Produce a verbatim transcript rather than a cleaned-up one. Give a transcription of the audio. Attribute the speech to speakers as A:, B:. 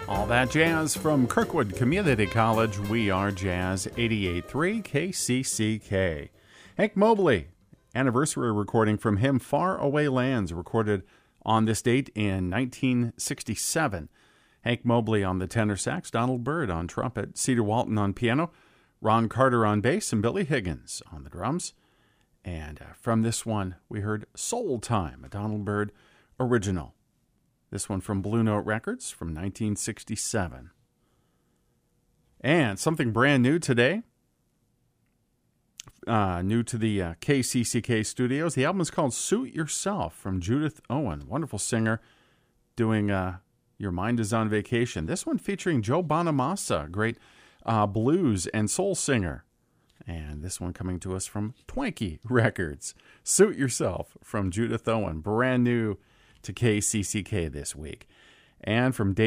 A: All that jazz from Kirkwood Community College. We are Jazz eighty-eight point three K C C K. Hank Mobley, anniversary recording from him, Far Away Lands, recorded on this date in nineteen sixty-seven. Hank Mobley on the tenor sax, Donald Byrd on trumpet, Cedar Walton on piano, Ron Carter on bass, and Billy Higgins on the drums. And uh, from this one, we heard Soul Time, a Donald Byrd original. This one from Blue Note Records from nineteen sixty-seven. And something brand new today, uh, new to the uh, K C C K studios. The album is called Suit Yourself from Judith Owen, wonderful singer, doing uh, Your Mind Is on Vacation. This one featuring Joe Bonamassa, great uh, blues and soul singer. And this one coming to us from Twanky Records. Suit Yourself from Judith Owen, brand new to K C C K this week. And from Dave